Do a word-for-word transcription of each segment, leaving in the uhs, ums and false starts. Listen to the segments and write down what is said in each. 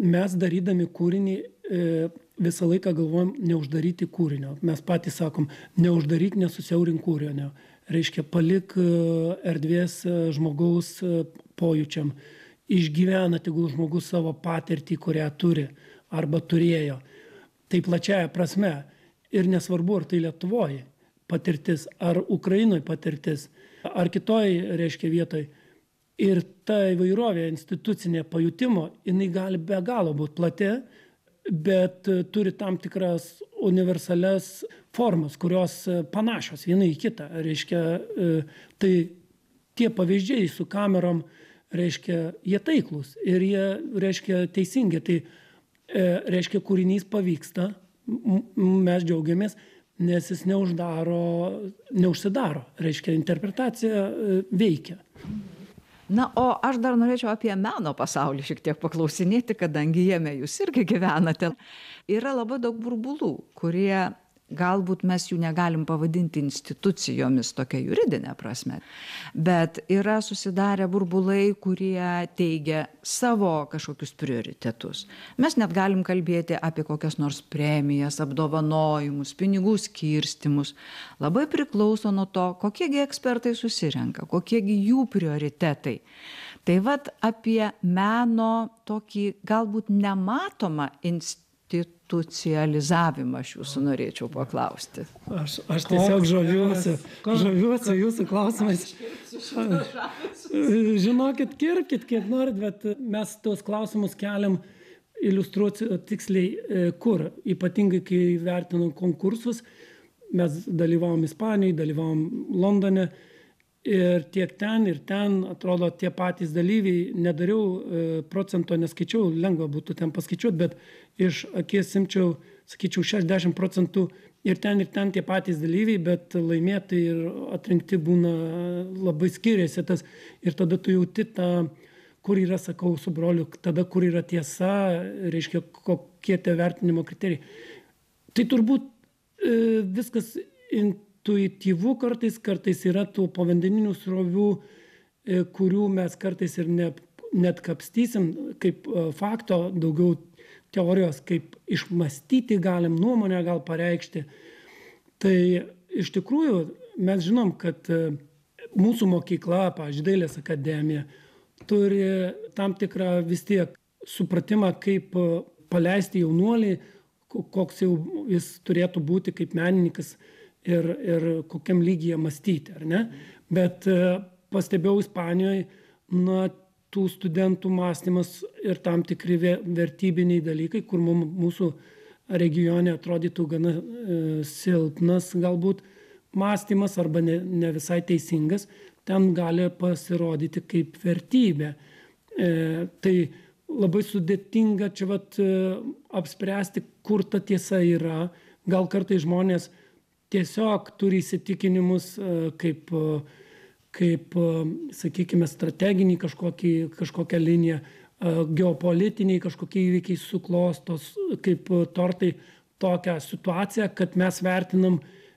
mes darydami kūrinį visą laiką galvojam neuždaryti kūrinio. Mes patys sakom, neuždaryk, nesusiaurink kūrinio. Reiškia, palik erdvės žmogaus pojūčiam. Išgyvena tegul žmogus savo patirtį, kurią turi arba turėjo. Tai plačiaja prasme. Ir nesvarbu, ar tai Lietuvoje patirtis, ar Ukrainoje patirtis, ar kitoj, reiškia, vietoj. Ir ta įvairovė institucinė pajutimo, jinai gali be galo būti plati, bet turi tam tikras universalias formas, kurios panašios viena į kitą. Reiškia, tai tie pavyzdžiai su kamerom, reiškia, jie taiklus ir jie, reiškia, teisingi. Tai, reiškia, kūrinys pavyksta, mes džiaugiamės, nes jis neuždaro, neužsidaro. Reiškia, interpretacija veikia. Na, o aš dar norėčiau apie meno pasaulį šiek tiek paklausinėti, kadangi jame jūs irgi gyvenate. Yra labai daug burbulų, kurie galbūt mes jų negalim pavadinti institucijomis tokia juridinė prasme, bet yra susidarę burbulai, kurie teigia savo kažkokius prioritetus. Mes net galim kalbėti apie kokias nors premijas, apdovanojimus, pinigų skirstymus. Labai priklauso nuo to, kokiegi ekspertai susirenka, kokiegi jų prioritetai. Tai vat apie meno tokį galbūt nematomą instituciją, institucializavimą aš jūsų norėčiau paklausti. Aš, aš tiesiog žaviuosi, žaviuosi jūsų klausimais. Žinokit, kirkit, kiek norit, bet mes tos klausimus keliam iliustruoti tiksliai kur. Ypatingai, kai vertinam konkursus, mes dalyvavom Ispanijoje, dalyvavom Londone. Ir tiek ten, ir ten, atrodo, tie patys dalyviai, nedariau e, procento, neskaičiau, lengva būtų ten paskaičiuoti, bet iš akies simčiau, sakyčiau, šešiasdešimt procentų ir ten, ir ten tie patys dalyviai, bet laimėtai ir atrinkti būna labai skiriasi tas. Ir tada tu jauti tą, kur yra, sakau, su broliu, tada kur yra tiesa, reiškia, kokie tie vertinimo kriterijai. Tai turbūt e, viskas intuityvu kartais, kartais yra tų povandeninių srovių, kurių mes kartais ir ne, net kapstysim, kaip fakto, daugiau teorijos, kaip išmastyti galim, nuomonę gal pareikšti. Tai iš tikrųjų mes žinom, kad mūsų mokykla, pavyzdžiui, Dailės akademija, turi tam tikrą vis tiek supratimą, kaip paleisti jaunuolį, koks jau jis turėtų būti kaip menininkas, ir, ir kokiam lygyje mąstyti, ar ne? Bet pastebėjau Ispanijoje, na, tų studentų mąstymas ir tam tikri vertybiniai dalykai, kur mūsų regione atrodytų gana e, silpnas galbūt mąstymas arba ne, ne visai teisingas, ten gali pasirodyti kaip vertybė. E, tai labai sudėtinga čia vat, apspręsti, kur ta tiesa yra. Gal kartais žmonės tiesiog turi įsitikinimus kaip, kaip sakykime, strateginį kažkokį, kažkokią liniją, geopolitiniai kažkokie įvykiai suklostos, kaip tortai tokią situaciją, kad mes vertinam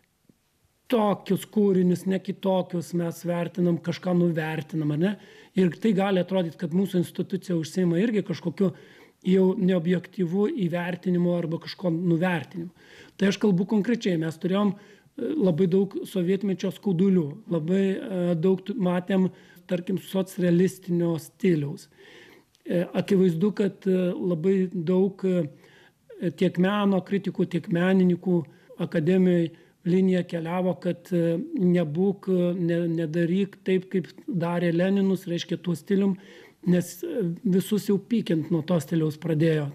tokius kūrinius, ne kitokius, mes vertinam, kažką nuvertinam, ne? Ir tai gali atrodyti, kad mūsų institucija užsiima irgi kažkokiu jau neobjektyvų įvertinimu arba kažko nuvertinimu. Tai aš kalbu konkrečiai, mes turėjom labai daug sovietmečio skaudulių, labai daug matėm, tarkim, socrealistinio stiliaus. Akivaizdu, kad labai daug tiek meno kritikų, tiek menininkų akademijoje linija keliavo, kad nebūk, ne, nedaryk taip, kaip darė Leninus, reiškia tuo stilium, nes visus jau pykint nuo to stiliaus pradėjo.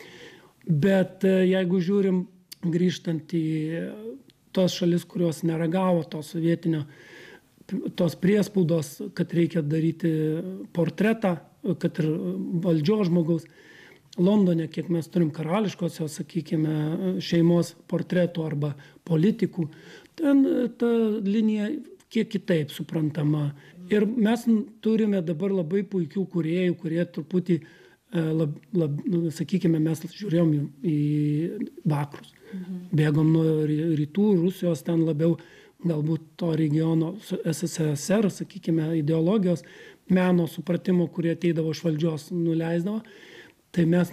Bet jeigu žiūrim, grįžtant į tos šalis, kurios neragavo to sovietinio, tos priespaudos, kad reikia daryti portretą, kad ir valdžios žmogaus. Londone, kiek mes turim karališkosios, sakykime, šeimos portretų arba politikų, ten ta linija kiek kitaip suprantama. Ir mes turime dabar labai puikių kūrėjų, kurie truputį, lab, lab, sakykime, mes žiūrėjom į vakarus. Mhm. Bėgom nuo rytų, Rusijos ten labiau, galbūt to regiono S S S R, sakykime, ideologijos, meno supratimo, kurie ateidavo iš valdžios, nuleisdavo. Tai mes